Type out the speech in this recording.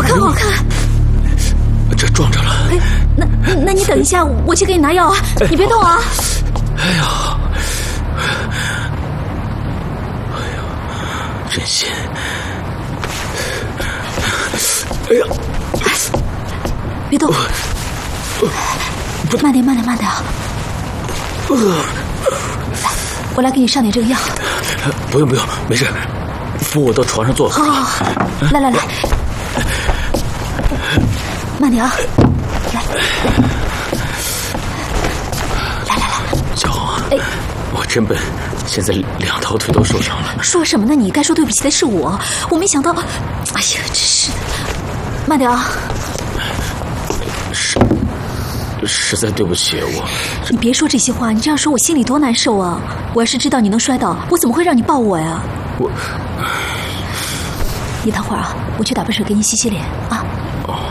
看好看。 这撞着了。 哎，那你等一下，我去给你拿药啊！你别动啊！ 哎呀，真心。哎呀， 别动，慢点，慢点，慢点啊！来，我来给你上点这个药。 不用，没事，扶我到床上坐。 好，来，慢点啊！来， 小红啊，我真笨，现在2条腿都受伤了。 说什么呢你？该说对不起的是我没想到。哎呀，真是的，慢点啊！ 实在对不起我。 你别说这些话，你这样说我心里多难受啊！我要是知道你能摔倒，我怎么会让你抱我呀？你等会儿啊，我去打杯水给你洗洗脸啊。